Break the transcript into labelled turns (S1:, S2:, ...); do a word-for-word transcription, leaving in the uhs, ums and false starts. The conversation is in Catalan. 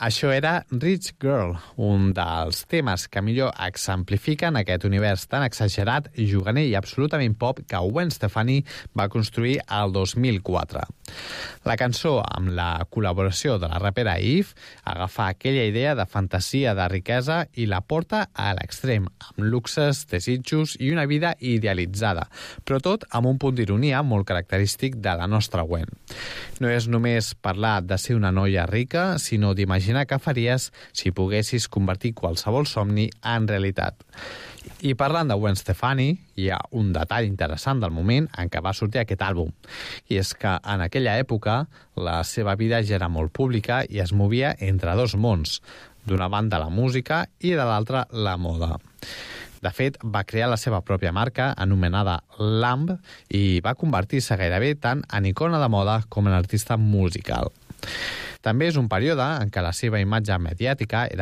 S1: Això era Rich Girl, un dels temes que millor exemplifiquen aquest univers tan exagerat, juganer i absolutament pop que Gwen Stefani va construir el dos mil quatre. La cançó, amb la col·laboració de la rapera Eve, agafa aquella idea de fantasia de riquesa i la porta a l'extrem, amb luxes, desitjos i una vida idealitzada, però tot amb un punt d'ironia molt característic de la nostra Gwen. No és només parlar de ser una noia rica, sinó d'imaginar què faries si poguessis convertir qualsevol somni en realitat. I parlant de Gwen Stefani, hi ha un detall interessant del moment en què va sortir aquest àlbum, i és que en aquella època la seva vida ja era molt pública i es movia entre dos mons, d'una banda la música i de l'altra la moda. De fet, va crear la seva pròpia marca, anomenada Lamb, i va convertir-se gairebé tant en icona de moda com en artista musical. També és un període en què la seva imatge mediàtica era